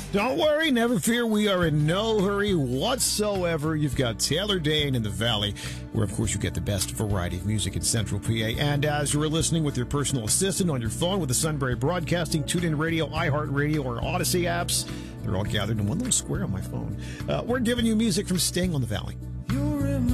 Don't worry, never fear. We are in no hurry whatsoever. You've got Taylor Dayne in the Valley, where, of course, you get the best variety of music in Central PA. And as you're listening with your personal assistant on your phone with the Sunbury Broadcasting, TuneIn Radio, iHeartRadio, or Odyssey apps, they're all gathered in one little square on my phone. We're giving you music from Sting on the Valley.